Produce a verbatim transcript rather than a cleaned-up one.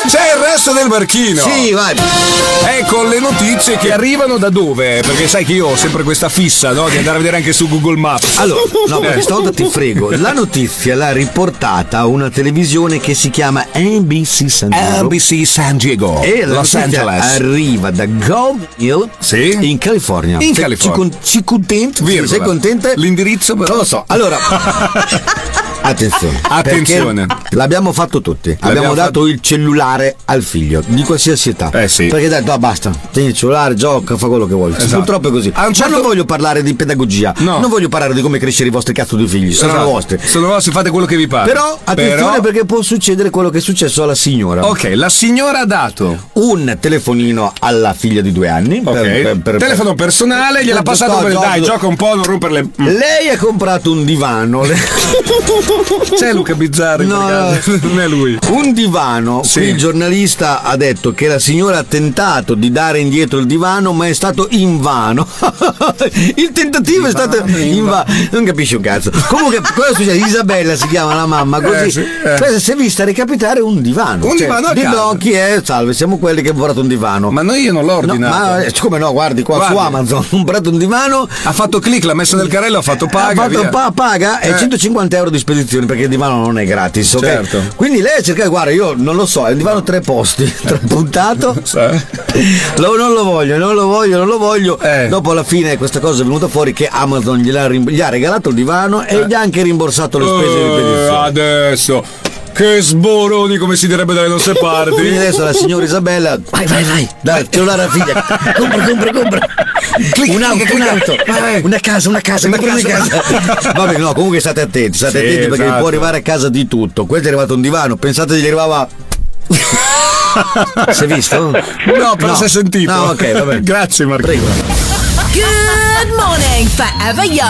C'è il resto del marchino. Sì, vai. Ecco le notizie che arrivano da dove? Perché sai che io ho sempre questa fissa, no? Di andare a vedere anche su Google Maps. Allora, no, questa volta ti frego. La notizia l'ha riportata una televisione che si chiama N B C San Diego. N B C San Diego. E la Los notizia Angeles. arriva da Gold Hill, sì? in California. In Se, California. Ci, ci contenti? Virgola. Sei contenta? L'indirizzo però Non lo so. Allora, attenzione. Attenzione. L'abbiamo fatto tutti. L'abbiamo Abbiamo dato fatto... il cellulare al figlio di qualsiasi età. Eh sì. Perché dai, no, basta. Tieni il cellulare, gioca, fa quello che vuoi. Esatto. Purtroppo è così. A un certo... Ma non voglio parlare di pedagogia. No. Non voglio parlare di come crescere i vostri cazzo di figli. Sono Esatto. vostri. Sono vostri, fate quello che vi pare. Però attenzione, Però... perché può succedere quello che è successo alla signora. Ok, la signora ha dato un telefonino alla figlia di due anni. Ok. Per, per, per, telefono personale, gliel'ha per- passato no, per... gioco- Dai, gioca un po', non romperle. Mm. Lei ha comprato un divano. C'è Luca Bizzarri? No, perché non è lui. Un divano. Sì. Il giornalista ha detto che la signora ha tentato di dare indietro il divano, ma è stato invano. Il tentativo è stato invano. Non capisci un cazzo. Comunque, cosa succede? Isabella si chiama la mamma, così. Eh, sì, eh. Questa si è vista recapitare un divano. Un divano a dillo casa. chi è? Salve, siamo quelli che hanno comprato un divano. Ma noi io non l'ho No, ordinato. ma eh, come no, guardi qua Guardi. su Amazon, ho comprato un divano. Ha fatto click, l'ha messo nel carrello, ha fatto paga. ha fatto via. pa- paga e Eh. centocinquanta euro di spedizione perché il divano non è gratis, ok? Certo. Quindi lei ha cercato, guarda, io non lo so, è un divano tre posti, tre puntato. Sai? Lo- non lo voglio, non lo voglio, non lo voglio. Eh. Dopo alla fine questa cosa è venuta fuori che Amazon gliel'ha rim- gli ha regalato il divano e gli ha anche rimborsato le spese di Eh, spedizione. adesso che sboroni, come si direbbe dalle nostre parti. Quindi adesso la signora Isabella, vai, vai, vai, dai, cellulare alla figlia, compra, compra, compra. Un'auto, un'auto, una casa, una casa, Una compra una casa. casa. Vabbè, no, comunque state attenti, state Sì, attenti perché esatto. può arrivare a casa di tutto. Questo è arrivato un divano, pensate che gli arrivava. Si è visto? No, però si è sentito. No, ok, vabbè. Grazie Marco. Prego. Good morning, Forever Young.